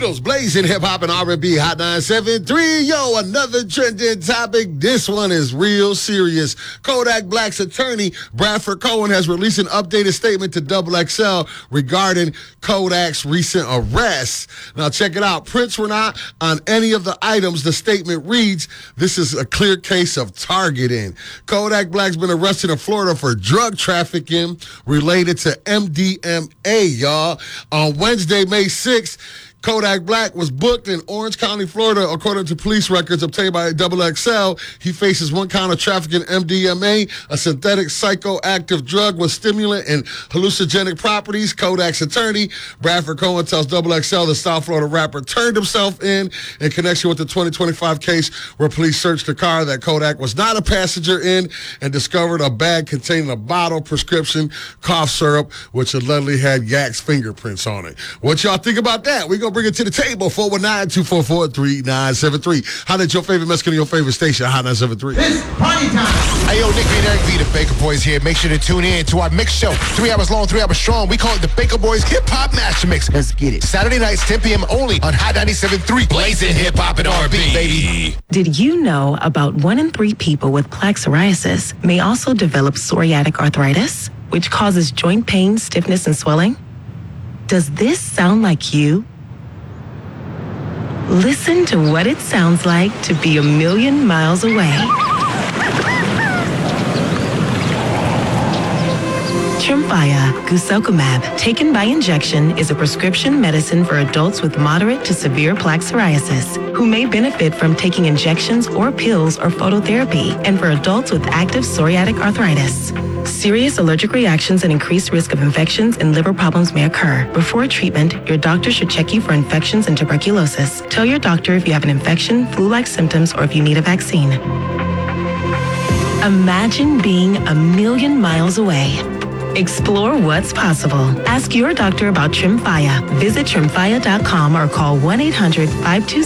Eagles, blazing hip-hop and R&B Hot 973. Yo, another trending topic. This one is real serious. Kodak Black's attorney, Bradford Cohen, has released an updated statement to XXL regarding Kodak's recent arrest. Now, check it out. Prints were not on any of the items. The statement reads, this is a clear case of targeting. Kodak Black's been arrested in Florida for drug trafficking related to MDMA, y'all. On Wednesday, May 6th, Kodak Black was booked in Orange County, Florida. According to police records obtained by XXL, he faces one count of trafficking MDMA, a synthetic psychoactive drug with stimulant and hallucinogenic properties. Kodak's attorney, Bradford Cohen, tells XXL the South Florida rapper turned himself in connection with the 2025 case where police searched the car that Kodak was not a passenger in and discovered a bag containing a bottle prescription cough syrup, which allegedly had Yak's fingerprints on it. What y'all think about that? We're going to bring it to the table. 419-244-3973. How did your favorite Mexican your favorite station? Hot 973. It's party time. Hey, yo, Nick and Eric V, the Baker Boys here. Make sure to tune in to our mix show. 3 hours long, 3 hours strong. We call it the Baker Boys Hip Hop Master Mix. Let's get it. Saturday nights, 10 p.m. only on Hot 97.3. Blazing hip hop and R&B, baby. Did you know about 1 in 3 people with plaque psoriasis may also develop psoriatic arthritis, which causes joint pain, stiffness, and swelling? Does this sound like you? Listen to what it sounds like to be a million miles away. Tremfya guselkumab, taken by injection, is a prescription medicine for adults with moderate to severe plaque psoriasis who may benefit from taking injections or pills or phototherapy, and for adults with active psoriatic arthritis. Serious allergic reactions and increased risk of infections and liver problems may occur. Before treatment, your doctor should check you for infections and tuberculosis. Tell your doctor if you have an infection, flu-like symptoms, or if you need a vaccine. Imagine being a million miles away. Explore what's possible. Ask your doctor about Tremfya. Visit Tremfya.com or call 1-800-527